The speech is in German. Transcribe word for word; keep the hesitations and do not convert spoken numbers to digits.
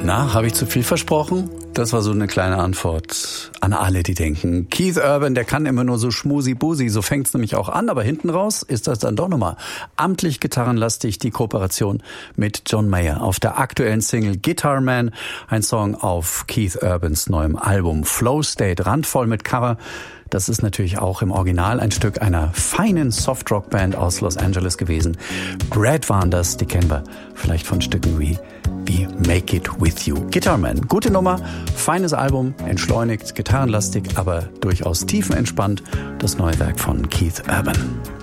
Na, habe ich zu viel versprochen? Das war so eine kleine Antwort an alle, die denken, Keith Urban, der kann immer nur so schmusi-busi, so fängt's nämlich auch an, aber hinten raus ist das dann doch nochmal amtlich gitarrenlastig, die Kooperation mit John Mayer auf der aktuellen Single Guitar Man, ein Song auf Keith Urbans neuem Album Flow State, randvoll mit Cover. Das ist natürlich auch im Original ein Stück einer feinen Softrock-Band aus Los Angeles gewesen. Brad waren das, die kennen wir vielleicht von Stücken wie, wie Make It With You. Guitar Man, gute Nummer, feines Album, entschleunigt, gitarrenlastig, aber durchaus tiefenentspannt. Das neue Werk von Keith Urban.